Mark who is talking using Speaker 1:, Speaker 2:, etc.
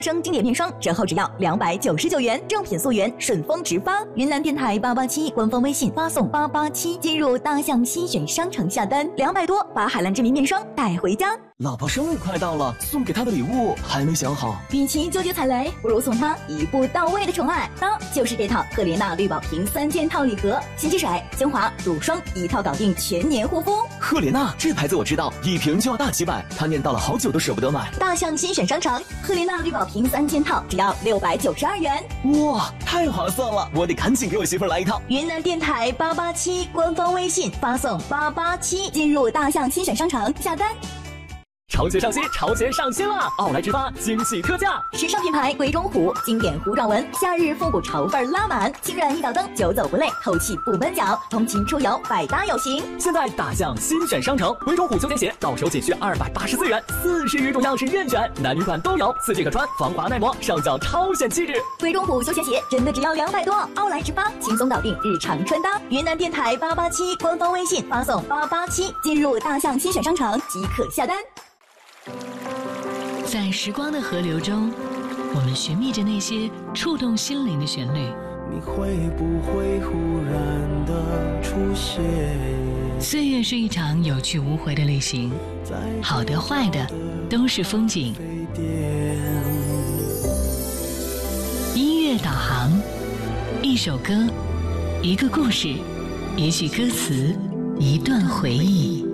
Speaker 1: 生经典面霜折后只要299元，正品溯源，顺丰直发。云南电台887官方微信发送887，进入大象新选商城下单，200多把海蓝之谜面霜带回家。
Speaker 2: 老婆生日快到了，送给她的礼物还没想好。
Speaker 1: 与其纠结踩雷，不如送她一步到位的宠爱。那就是这套赫莲娜绿宝瓶3件套礼盒，洗洁水、精华、乳霜一套搞定全年护肤。
Speaker 2: 赫莲娜这牌子我知道，一瓶就要大几百，她念叨了好久都舍不得买。
Speaker 1: 大象新选商城，赫莲娜绿宝瓶3件套只要692元。
Speaker 2: 哇，太划算了！我得赶紧给我媳妇来一套。
Speaker 1: 云南电台887官方微信发送887，进入大象新选商城下单。
Speaker 3: 潮鞋上新，潮鞋上新了！奥莱直发惊喜特价，
Speaker 1: 时尚品牌鬼冢虎经典糊状纹，夏日复古潮范拉满，轻软一脚蹬，久走不累，透气不闷脚，通勤出游百搭有型。
Speaker 3: 现在大象新选商城，鬼冢虎休闲鞋到手仅需284元，40余种样式任选，男女款都有，4季可穿，防滑耐磨，上脚超显气质。
Speaker 1: 鬼冢虎休闲鞋真的只要200多，奥莱直发轻松搞定日常穿搭。云南电台887官方微信发送887，进入大象新选商城即可下单。
Speaker 4: 在时光的河流中，我们寻觅着那些触动心灵的旋律。
Speaker 5: 你会不会忽然的出现？
Speaker 4: 岁月是一场有去无回的旅行，好的坏的都是风景。音乐导航，一首歌，一个故事，一句歌词，一段回忆。